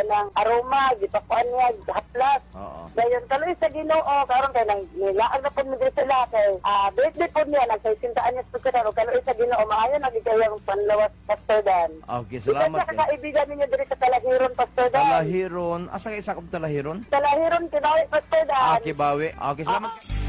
ng aroma, gipakuan niya, haplas. Oo. Dayon tuloy sa Ginoo karon kay nang nilaag na pud mi diri sila kay birthday pud niya nagsisintaan niya pud karon kay sa Ginoo maayo na gikayang panlawas Pastor Dan. Okay, salamat. Ito sa kaibigan ninyo diri sa Talahiron Pastor Dan. Talahiron. Asa ka isa ka Talahiron? Talahiron kinawi Pastor Dan. Kibawi. Okay, salamat.